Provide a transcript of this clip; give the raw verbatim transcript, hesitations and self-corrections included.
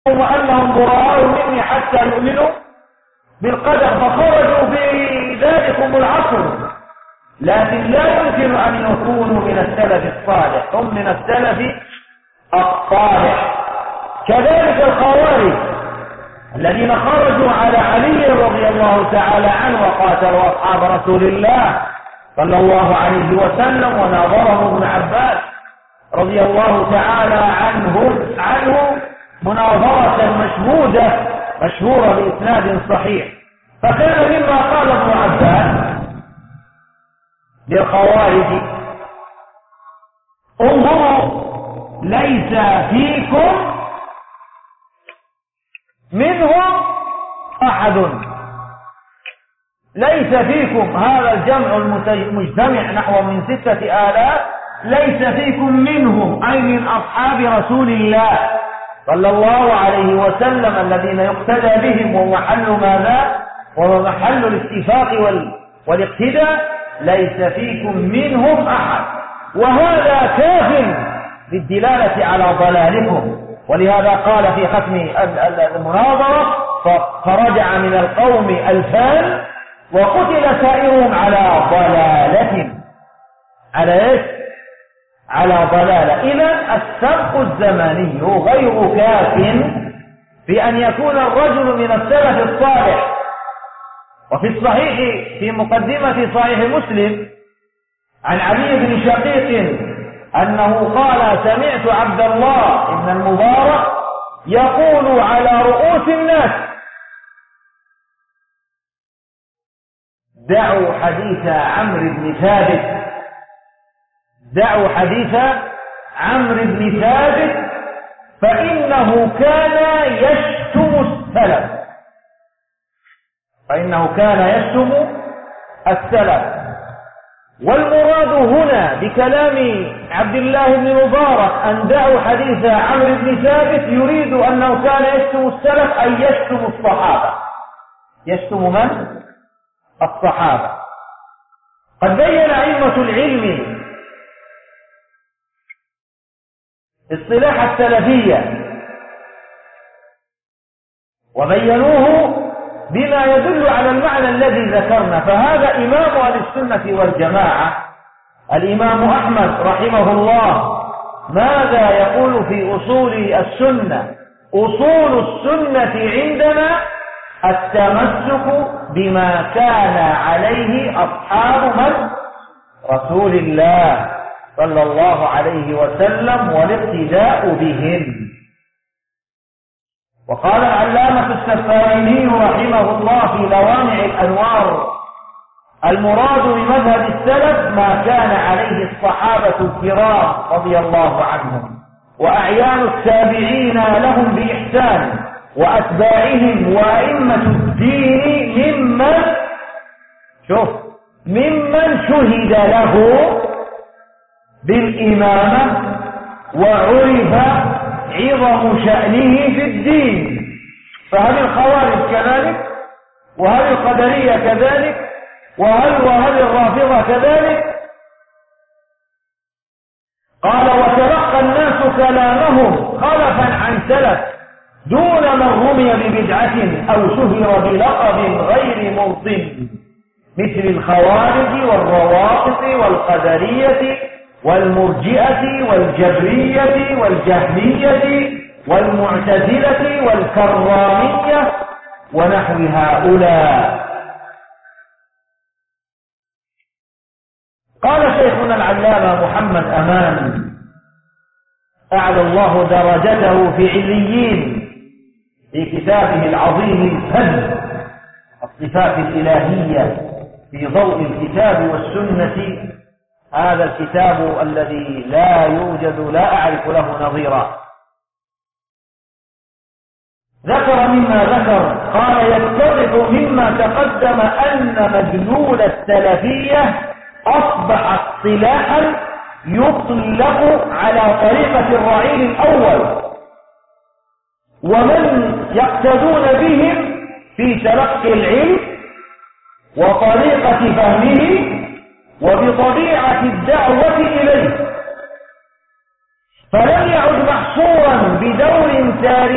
وأنهم براء مني حتى يؤمنوا بالقدر، فخرجوا في ذلكم العصر، لكن لا يمكن أن يكونوا من السلف الصالح، هم من السلف الصالح. كذلك الخوارج الذين خرجوا على علي رضي الله تعالى عنه وقاتلوا أصحاب رسول الله صلى الله عليه وسلم، وناظرهم ابن عباس رضي الله تعالى عنه عنه مناظرة مشهودة مشهورة بإسناد صحيح. فكان مما قال ابن عباس للخوارج: انظروا، ليس فيكم منهم أحد، ليس فيكم، هذا الجمع المجتمع نحو من ستة آلاف، ليس فيكم منهم أي من أصحاب رسول الله صلى الله عليه وسلم الذين يقتدى بهم، ومحل ماذا؟ ومحل الاتفاق والاقتداء، ليس فيكم منهم أحد. وهذا كاف بالدلالة على ضلالكم، ولهذا قال في ختم المناظرة: فرجع من القوم ألفان وقتل سائرهم على ضلالة. على ايش؟ على ضلالة. إذن السبق الزماني غير كاف في أن يكون الرجل من السلف الصالح. وفي الصحيح في مقدمة صحيح مسلم عن علي بن شقيق أنه قال: سمعت عبد الله بن المبارك يقول على رؤوس الناس: دعوا حديث عمرو بن ثابت، دعوا حديث عمرو بن ثابت فإنه كان يشتم السلف، فإنه كان يشتم السلف. والمراد هنا بكلام عبد الله بن مبارك أن دعوا حديث عمرو بن ثابت يريد أنه كان يشتم السلف، أي يشتم الصحابة. يشتم من؟ الصحابة. قد بين أئمة العلم اصطلاح السلفية وبينوه بما يدل على المعنى الذي ذكرنا. فهذا إمام أهل السنة والجماعة الإمام أحمد رحمه الله ماذا يقول في أصول السنة؟ أصول السنة عندنا التمسك بما كان عليه أصحاب من؟ رسول الله صلى الله عليه وسلم، والاقتداء بهم. وقال العلامة السفاريني رحمه الله في لوامع الأنوار: المراد بمذهب السلف ما كان عليه الصحابة الكرام رضي الله عنهم وأعيان التابعين لهم بإحسان وأتباعهم وأئمة الدين ممن شوف ممن شهد له بالإمامة وعرف عظم شأنه في الدين. فهل الخوارج كذلك؟ وهل القدرية كذلك؟ وهل وهل الرافضة كذلك؟ قال: وتلقى الناس كلامهم خلفا عن سلف دون من رمي ببدعة أو شهر بلقب غير موطن، مثل الخوارج والروافض والقدرية والمرجئة والجبرية والجهمية والمعتزلة والكرامية ونحو هؤلاء. قال شيخنا العلامة محمد أمان أعلى الله درجته في عليين في كتابه العظيم الفن الصفات الإلهية في ضوء الكتاب والسنة، هذا الكتاب الذي لا يوجد لا أعرف له نظيرا. ذكر مما ذكر قال: يتضح مما تقدم أن مدلول السلفية أصبح اصطلاحا يطلق على طريقة الرعيل الأول ومن يقتدون بهم في تلقي العلم وطريقة فهمه وبطبيعة الدعوة إليه، فلم يعد محصورا بدور تاريخي